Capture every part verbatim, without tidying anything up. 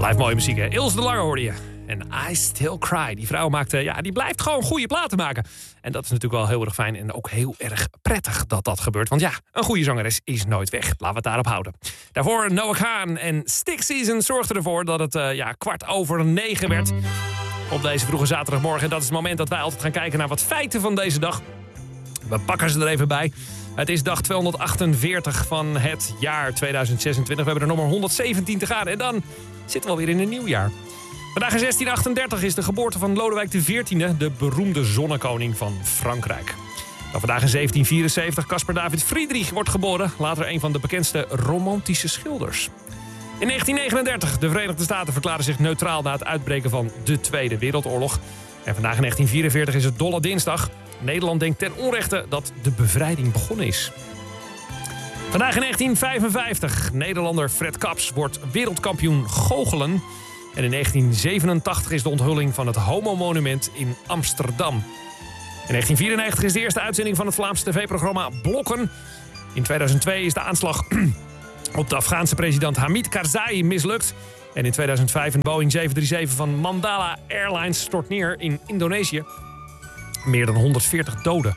Blijft mooie muziek, hè? Ilse de Lange hoorde je. En I Still Cry. Die vrouw maakt, ja, die blijft gewoon goede platen maken. En dat is natuurlijk wel heel erg fijn en ook heel erg prettig dat dat gebeurt. Want ja, een goede zangeres is nooit weg. Laten we het daarop houden. Daarvoor Noah Kahan en Stick Season zorgden ervoor dat het uh, ja, kwart over negen werd. Op deze vroege zaterdagmorgen. En dat is het moment dat wij altijd gaan kijken naar wat feiten van deze dag. We pakken ze er even bij. Het is dag tweehonderdachtenveertig van het jaar tweeduizend zesentwintig. We hebben er nog maar honderdzeventien te gaan. En dan zitten we alweer in een nieuw jaar. Vandaag in zestien achtendertig is de geboorte van Lodewijk de veertiende, de beroemde zonnekoning van Frankrijk. Dan vandaag in zeventien vierenzeventig Caspar David Friedrich wordt geboren. Later een van de bekendste romantische schilders. In negentien negenendertig, de Verenigde Staten verklaren zich neutraal na het uitbreken van de Tweede Wereldoorlog. En vandaag in negentien vierenveertig is het Dolle Dinsdag. Nederland denkt ten onrechte dat de bevrijding begonnen is. Vandaag in negentien vijfenvijftig, Nederlander Fred Kaps wordt wereldkampioen goochelen. En in negentien zevenentachtig is de onthulling van het Homo-monument in Amsterdam. In negentien vierennegentig is de eerste uitzending van het Vlaamse tv-programma Blokken. In tweeduizend twee is de aanslag op de Afghaanse president Hamid Karzai mislukt. En in tweeduizend vijf een Boeing zeven drie zeven van Mandala Airlines stort neer in Indonesië. Meer dan honderdveertig doden.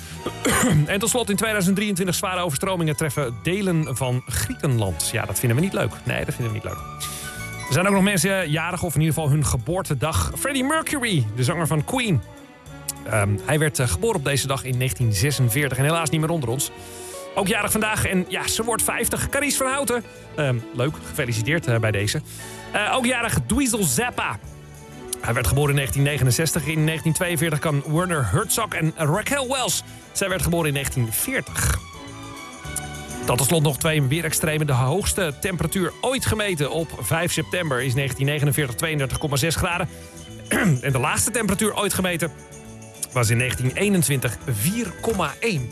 En tot slot in tweeduizend drieëntwintig zware overstromingen treffen delen van Griekenland. Ja, dat vinden we niet leuk. Nee, dat vinden we niet leuk. Er zijn ook nog mensen jarig, of in ieder geval hun geboortedag. Freddie Mercury, de zanger van Queen. Um, hij werd uh, geboren op deze dag in negentien zesenveertig en helaas niet meer onder ons. Ook jarig vandaag en ja, ze wordt vijftig. Carice van Houten. Um, leuk, gefeliciteerd uh, bij deze. Uh, ook jarig Dweezil Zappa. Hij werd geboren in negentien negenenzestig. In negentien tweeënveertig kan Werner Herzog en Raquel Welch. Zij werd geboren in negentien veertig. Dat tot slot nog twee weerextremen. De hoogste temperatuur ooit gemeten op vijf september is negentien negenenveertig tweeëndertig komma zes graden. En de laagste temperatuur ooit gemeten was in negentien eenentwintig vier komma één.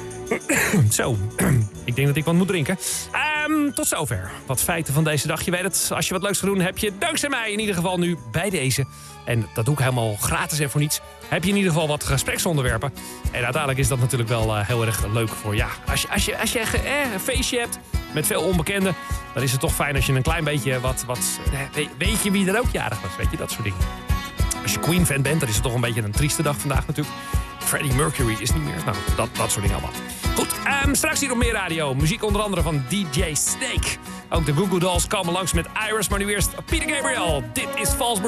Zo, ik denk dat ik wat moet drinken. Um, tot zover. Wat feiten van deze dag. Je weet het, als je wat leuks gaat doen, heb je dankzij mij in ieder geval nu bij deze. En dat doe ik helemaal gratis en voor niets. Heb je in ieder geval wat gespreksonderwerpen. En uiteindelijk is dat natuurlijk wel uh, heel erg leuk voor ja. Als je, als je, als je eh, een feestje hebt met veel onbekenden, dan is het toch fijn als je een klein beetje wat... wat eh, weet je wie er ook jarig was, weet je, dat soort dingen. Als je Queen-fan bent, dan is het toch een beetje een trieste dag vandaag natuurlijk. Freddie Mercury is niet meer. Nou, dat, dat soort dingen allemaal. Goed, um, straks hier op meer radio. Muziek onder andere van D J Snake. Ook de Goo Goo Dolls komen langs met Iris, maar nu eerst Peter Gabriel. Dit is False